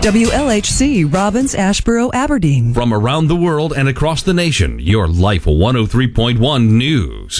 WLHC, Robbins, Ashboro, Aberdeen. From around the world and across the nation, your Life 103.1 News.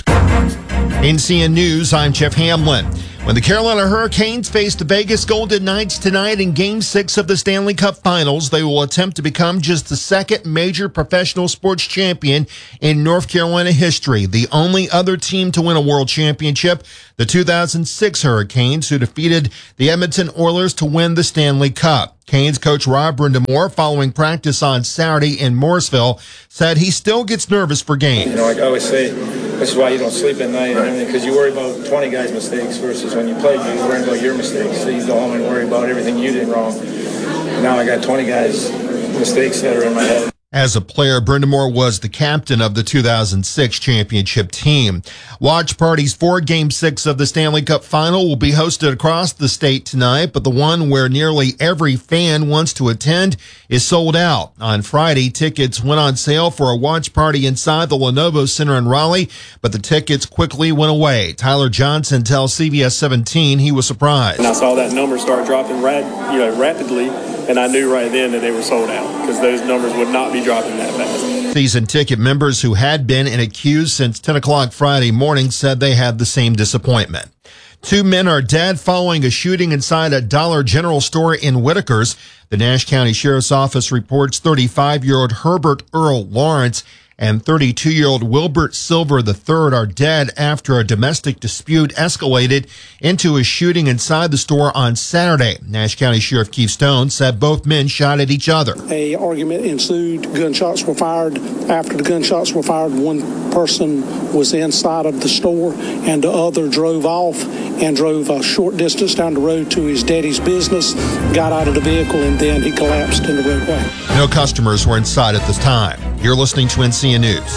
NCN News, I'm Jeff Hamlin. When the Carolina Hurricanes face the Vegas Golden Knights tonight in Game 6 of the Stanley Cup Finals, they will attempt to become just the second major professional sports champion in North Carolina history. The only other team to win a world championship, the 2006 Hurricanes, who defeated the Edmonton Oilers to win the Stanley Cup. Canes coach Rod Brind'Amour, following practice on Saturday in Morrisville, said he still gets nervous for games. You know, like I always say, this is why you don't sleep at night and everything, because you worry about 20 guys' mistakes versus when you play, you're worrying about your mistakes. So you go home and worry about everything you did wrong. Now I got 20 guys' mistakes that are in my head. As a player, Brind'Amour was the captain of the 2006 championship team. Watch parties for Game 6 of the Stanley Cup Final will be hosted across the state tonight, but the one where nearly every fan wants to attend is sold out. On Friday, tickets went on sale for a watch party inside the Lenovo Center in Raleigh, but the tickets quickly went away. Tyler Johnson tells CBS 17 he was surprised. And I saw that number start dropping rapidly, and I knew right then that they were sold out because those numbers would not be dropping that fast. Season ticket members who had been in a queue since 10 o'clock Friday morning said they had the same disappointment. 2 men are dead following a shooting inside a Dollar General store in Whitakers. The Nash County Sheriff's Office reports 35-year-old Herbert Earl Lawrence and 32-year-old Wilbert Silver III are dead after a domestic dispute escalated into a shooting inside the store on Saturday. Nash County Sheriff Keith Stone said both men shot at each other. An argument ensued. Gunshots were fired. After the gunshots were fired, one person was inside of the store and the other drove off and drove a short distance down the road to his daddy's business, got out of the vehicle, and then he collapsed in the roadway. No customers were inside at this time. You're listening to NCN News.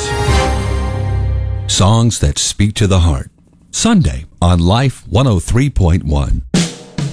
Songs that speak to the heart. Sunday on Life 103.1.